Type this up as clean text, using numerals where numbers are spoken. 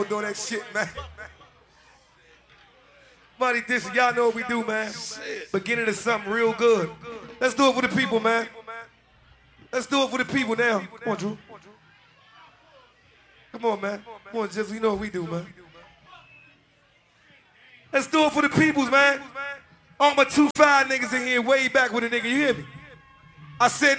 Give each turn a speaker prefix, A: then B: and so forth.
A: doing that shit, man. Money this, y'all know what we do, man. Beginning of something real good. Let's do it for the people, man. Let's do it for the people now. Come on, Drew. Come on, man. Come on, Jizzle. You know what we do, man. Let's do it for the peoples, man. All my 2-5 niggas in here way back with a nigga, you hear me? I said